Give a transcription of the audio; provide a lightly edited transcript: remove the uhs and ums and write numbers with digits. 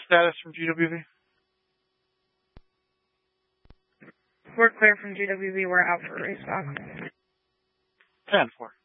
status from GWB? We're clear from GWB. We're out for restock. 10-4.